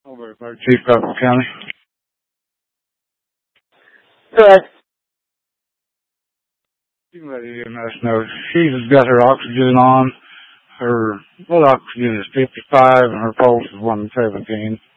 Over Fire Chief, Buffalo County. Good. Somebody EMS knows she's got her oxygen on. Her blood oxygen is 55 and her pulse is 117.